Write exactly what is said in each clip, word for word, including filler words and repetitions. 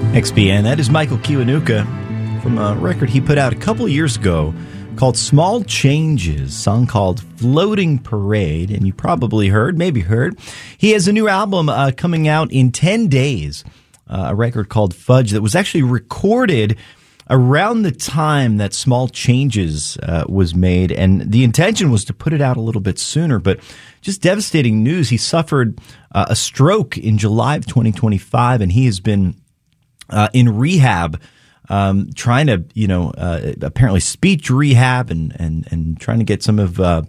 X P N, that is Michael Kiwanuka from a record he put out a couple of years ago called Small Changes, a song called Floating Parade, and you probably heard, maybe heard, he has a new album uh, coming out in ten days, uh, a record called Fudge that was actually recorded around the time that Small Changes uh, was made, and the intention was to put it out a little bit sooner, but just devastating news. He suffered uh, a stroke in July of twenty twenty-five, and he has been uh, in rehab, um, trying to, you know, uh, apparently speech rehab and, and, and trying to get some of uh,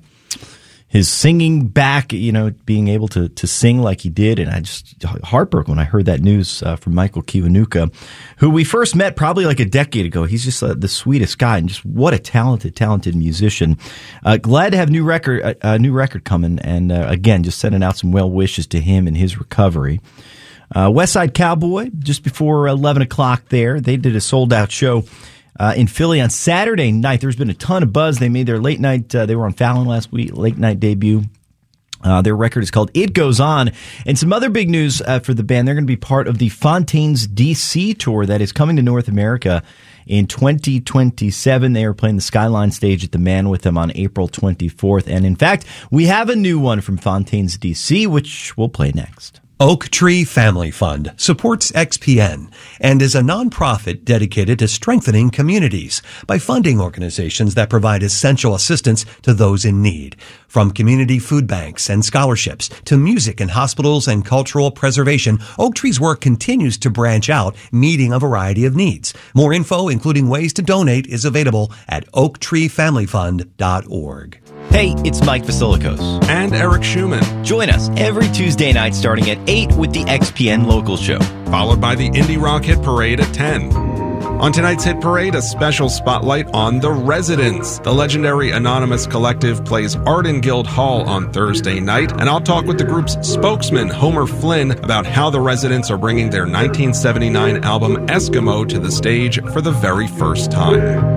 his singing back, you know, being able to, to sing like he did. And I just heartbroken when I heard that news uh, from Michael Kiwanuka, who we first met probably like a decade ago. He's just uh, the sweetest guy, and just what a talented, talented musician. Uh, glad to have new record, a uh, new record coming, and uh, again, just sending out some well wishes to him and his recovery. Uh, West Side Cowboy, just before eleven o'clock there, they did a sold out show Uh, in Philly on Saturday night. There's been a ton of buzz. They made their late night, uh, they were on Fallon last week, late night debut. Uh, their record is called It Goes On. And some other big news uh, for the band. They're going to be part of the Fontaines D C tour that is coming to North America in twenty twenty-seven. They are playing the Skyline stage at the Man With Them on April twenty-fourth. And in fact, we have a new one from Fontaines D C, which we'll play next. Oak Tree Family Fund supports X P N and is a nonprofit dedicated to strengthening communities by funding organizations that provide essential assistance to those in need. From community food banks and scholarships to music in hospitals and cultural preservation, Oak Tree's work continues to branch out, meeting a variety of needs. More info, including ways to donate, is available at oak tree family fund dot org. Hey, it's Mike Vasilikos. And Eric Schumann. Join us every Tuesday night starting at eight with the X P N Local Show. Followed by the Indie Rock Hit Parade at ten. On tonight's Hit Parade, a special spotlight on The Residents. The legendary Anonymous Collective plays Arden Guild Hall on Thursday night, and I'll talk with the group's spokesman, Homer Flynn, about how The Residents are bringing their nineteen seventy-nine album Eskimo to the stage for the very first time.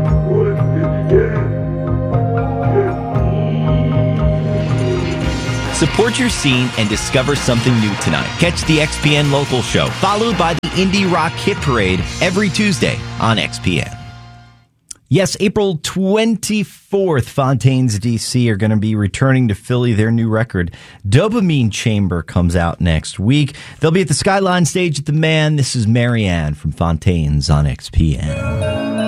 Support your scene and discover something new tonight. Catch the X P N Local Show, followed by the Indie Rock Hit Parade every Tuesday on X P N. Yes, April twenty-fourth, Fontaines D C are going to be returning to Philly. Their new record, Dopamine Chamber, comes out next week. They'll be at the Skyline stage at the Man. This is Marianne from Fontaines on X P N.